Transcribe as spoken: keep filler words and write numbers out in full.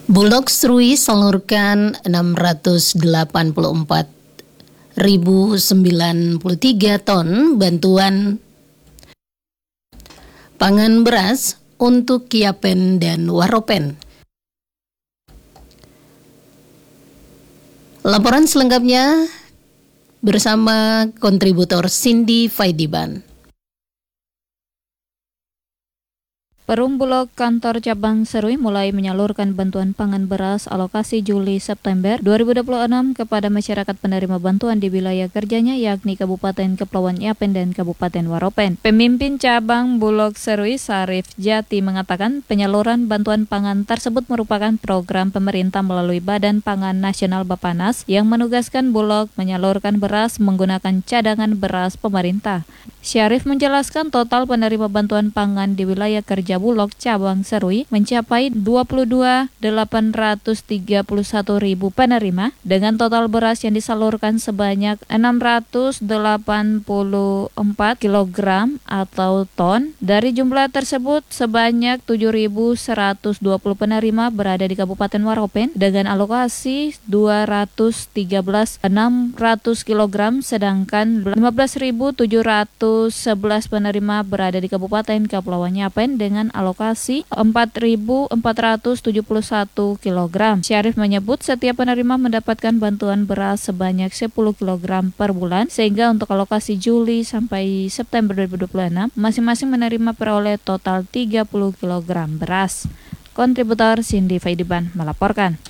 Bulog Serui salurkan enam ratus delapan puluh empat ribu sembilan puluh tiga ton bantuan pangan beras untuk Kiapen dan Waropen. Laporan selengkapnya bersama kontributor Cindy Faidiban. Perum Bulog Kantor Cabang Serui mulai menyalurkan bantuan pangan beras alokasi Juli-September dua ribu dua puluh enam kepada masyarakat penerima bantuan di wilayah kerjanya yakni Kabupaten Kepulauan Yapen dan Kabupaten Waropen. Pemimpin Cabang Bulog Serui Sarif Jati mengatakan penyaluran bantuan pangan tersebut merupakan program pemerintah melalui Badan Pangan Nasional Bapanas yang menugaskan Bulog menyalurkan beras menggunakan cadangan beras pemerintah. Syarif menjelaskan total penerima bantuan pangan di wilayah kerja Bulog Cabang Serui mencapai dua puluh dua juta delapan ratus tiga puluh satu ribu penerima dengan total beras yang disalurkan sebanyak enam ratus delapan puluh empat kilogram atau ton. Dari jumlah tersebut sebanyak tujuh ribu seratus dua puluh penerima berada di Kabupaten Waropen dengan alokasi dua ratus tiga belas ribu enam ratus kilogram, sedangkan lima belas ribu tujuh ratus sebelas penerima berada di Kabupaten Kepulauan Yapen dengan alokasi empat ribu empat ratus tujuh puluh satu kilogram. Syarif menyebut setiap penerima mendapatkan bantuan beras sebanyak sepuluh kilogram per bulan, sehingga untuk alokasi Juli sampai September dua ribu dua puluh enam masing-masing menerima peroleh total tiga puluh kilogram beras. Kontributor Cindy Faidiban melaporkan.